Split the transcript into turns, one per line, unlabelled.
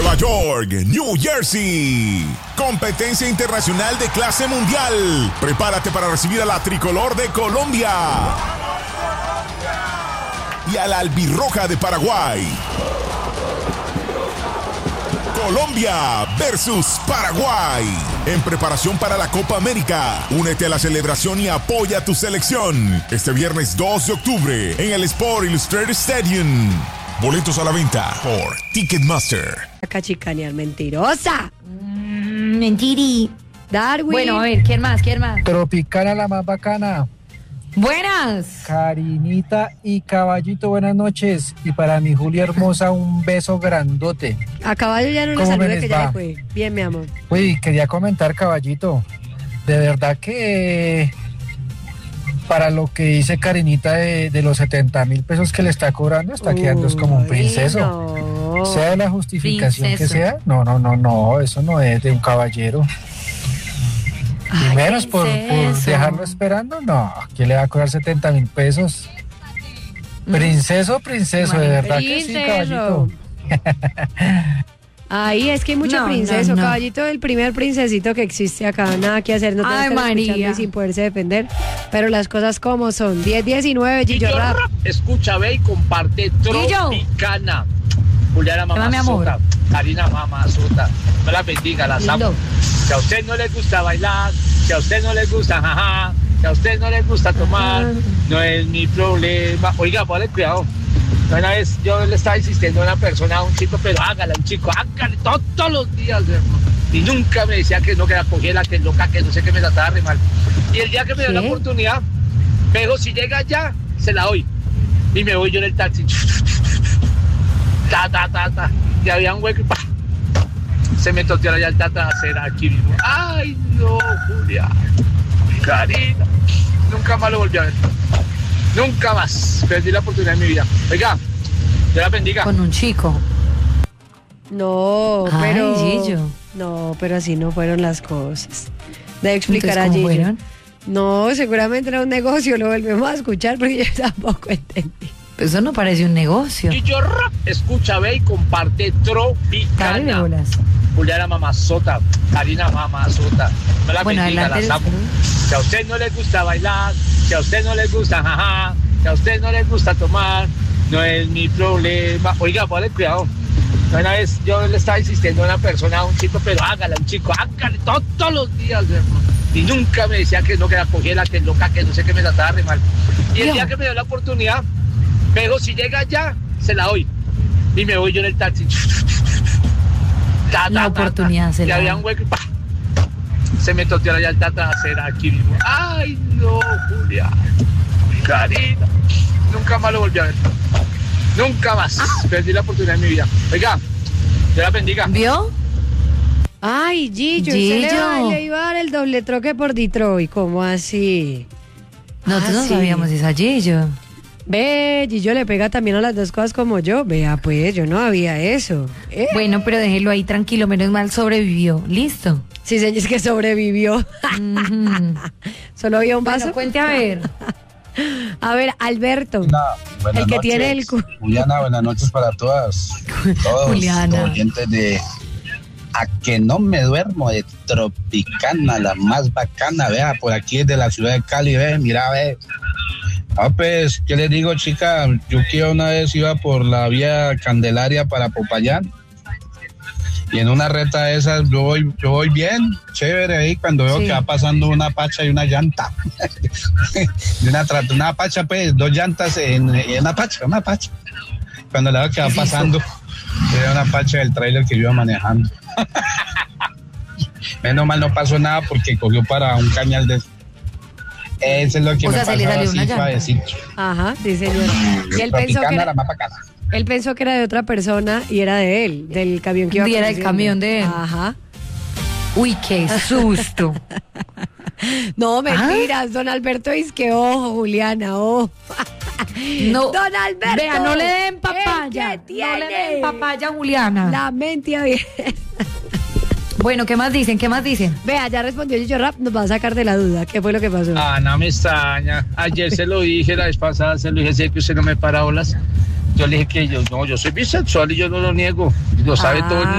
Nueva York, New Jersey. Competencia internacional de clase mundial. Prepárate para recibir a la tricolor de Colombia y a la albirroja de Paraguay. Colombia versus Paraguay. En preparación para la Copa América. Únete a la celebración y apoya a tu selección. Este viernes 2 de octubre en el Sport Illustrated Stadium. Boletos a la venta por Ticketmaster.
Acá chicanear, mentirosa.
Mentiri.
Darwin.
Bueno, a ver, ¿quién más?
Tropicana, la más bacana.
Buenas.
Karinita y Caballito, buenas noches. Y para mi Julia hermosa, un beso grandote.
A Caballo ya no le
¿Cómo
salude,
me
que
les
ya
va?
le fue. Bien, mi amor.
Uy, quería comentar, Caballito. De verdad que para lo que dice Karinita de los 70,000 pesos que le está cobrando, está quedando es como un princeso.
No.
Sea la justificación
Princeso.
que sea. No, eso no es de un caballero. Y menos por
princeso.
dejarlo esperando, no. ¿Quién le va a cobrar 70,000 pesos? Princeso, de verdad que sí,
Princeso.
Caballito.
Ahí es que hay mucho
No,
princeso.
no.
Caballito, el primer princesito que existe acá. Nada que hacer, no te
Ay,
están escuchando
María.
y sin poderse defender. Pero las cosas como son. 10-19, Gillo Rap.
Escucha, ve y comparte Tropicana. Juliana
¿Qué más, mi amor?
Mamazota, Karina Mamazota, no la bendiga, las amo.
Lindo.
Si a usted no le gusta bailar, si a usted no le gusta jaja, si a usted no le gusta tomar, no es mi problema. Oiga, ponle cuidado. Una vez yo le estaba insistiendo a una persona, a un chico, pero hágale, un chico, hágale todos los días, hermano. Y nunca me decía que no, que la cogiera, que loca, que no sé qué me trataba re mal. Y el día que me dio la
¿Qué?
oportunidad, me dijo, si llega ya, se la doy. Y me voy yo en el taxi. Ta. Y había un hueco y ¡pa! Se me toteó la llanta trasera aquí mismo. Ay, no, Julia. Karina. Nunca más lo volví a ver. Nunca más. Perdí la oportunidad de mi vida. Oiga, Dios la bendiga.
Con un chico.
No,
Ay,
pero.
Gillo.
No, pero así no fueron las cosas. Debe explicar
Entonces,
a
¿cómo
Gillo.
fueron?
No, seguramente era un negocio, lo volvemos a escuchar porque yo tampoco entendí.
Pues eso no parece un negocio.
Y yo escucha, ve y comparte
Dale
Tropicana.
bolas.
Juliana Mamazota, Karina Mamazota. No la
Bueno,
bendiga,
adelante.
las amo. Si a usted no le gusta bailar, si a usted no le gusta jaja, si a usted no le gusta tomar, no es mi problema. Oiga, ponle cuidado. Una vez yo le estaba insistiendo a una persona, a un chico, pero hágale, un chico, hágale todos los días, hermano. Y nunca me decía que no, que la cogiera, que loca, que no sé qué me trataba re mal. Y el día que me dio la oportunidad, me dijo, si llega ya, se la doy. Y me voy yo en el taxi.
La oportunidad se
y
la
había
da.
un hueco y ¡pa! Se me toteó la llanta trasera aquí mismo. Ay, no, Julia. Karina. Nunca más lo volví a ver. Nunca más. Perdí la oportunidad de mi vida. Oiga, Dios la bendiga.
¿Vio?
Ay, Gillo, usted
Gillo.
le iba a dar el doble troque por Detroit. ¿Cómo así?
Nosotros no
sí.
sabíamos esa Gillo.
Ve, Gillo le pega también a las dos cosas como yo. Vea, pues, yo no había eso.
Bueno, pero déjelo ahí tranquilo, menos mal sobrevivió. ¿Listo?
Sí, señor, es que sobrevivió.
Ujú.
Solo había un vaso.
Bueno, cuente a ver.
A ver, Alberto.
Buenas
El que
noches.
tiene el cu-
Juliana, buenas noches para todos. Todos
Juliana.
los oyentes de A que no me duermo de Tropicana, la más bacana, vea, por aquí desde la ciudad de Cali, ve, mira, ve. Ah, pues, ¿qué les digo, chica? Yo que una vez iba por la vía Candelaria para Popayán y en una reta de esas yo voy bien, chévere ahí, cuando veo
Sí.
que va pasando una pacha y una llanta. una pacha, pues, dos llantas en una pacha. Cuando la veo que va pasando, era una pacha del tráiler que yo iba manejando. Menos mal no pasó nada porque cogió para un cañal de... Eso es lo que
O
me
sea, se le
pasaba
salió
así
una llanta.
suavecito.
Ajá, sí, señor. Y él pensó, que
Tropicana,
era,
la más bacana.
él pensó que era de otra persona y era de él, del camión que iba
Y era el
conduciendo.
camión de él.
Ajá.
Uy, qué susto.
No, mentiras, don Alberto dice que ojo, Juliana, ojo.
No,
Don Alberto.
Vea, no le den
¿el
papaya.
qué
No le
tiene?
den papaya, Juliana.
La mente abierta.
Bueno, ¿qué más dicen?
Vea, ya respondió Gillo Rap, nos va a sacar de la duda. ¿Qué fue lo que pasó?
Ah, no me extraña. Ayer se lo dije, la vez pasada se lo dije, sé que usted no me para olas. Yo le dije que yo soy bisexual y yo no lo niego. Lo sabe todo el mundo.